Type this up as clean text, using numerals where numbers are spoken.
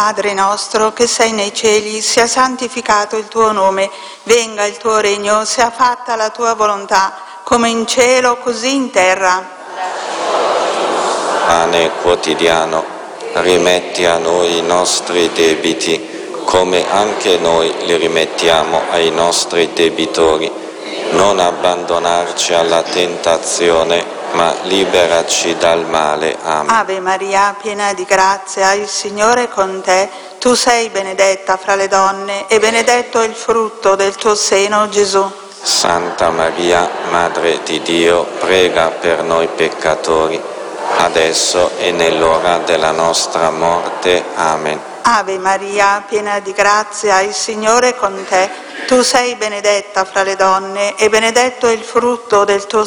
Padre nostro che sei nei cieli, sia santificato il tuo nome, venga il tuo regno, sia fatta la tua volontà, come in cielo così in terra. Pane quotidiano, rimetti a noi i nostri debiti, come anche noi li rimettiamo ai nostri debitori. Non abbandonarci alla tentazione, ma liberaci dal male. Amen. Ave Maria, piena di grazia, il Signore è con te. Tu sei benedetta fra le donne e benedetto è il frutto del tuo seno, Gesù. Santa Maria, Madre di Dio, prega per noi peccatori, adesso e nell'ora della nostra morte. Amen. Ave Maria, piena di grazia, il Signore è con te. Tu sei benedetta fra le donne e benedetto è il frutto del tuo